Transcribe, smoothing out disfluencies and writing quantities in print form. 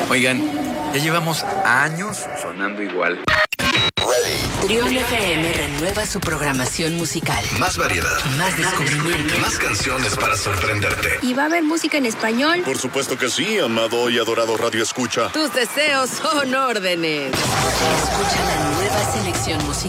Oigan, ya llevamos años sonando igual. Trión FM renueva su programación musical. Más variedad. Más descubrimiento. Más canciones para sorprenderte. ¿Y va a haber música en español? Por supuesto que sí, amado y adorado Radio Escucha. Tus deseos son órdenes. Escucha la nueva selección musical